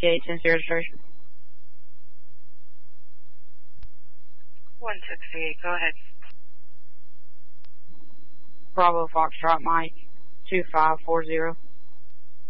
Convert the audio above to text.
168, Tennessee registration. 168, go ahead. Bravo Foxtrot, Mike, 2540.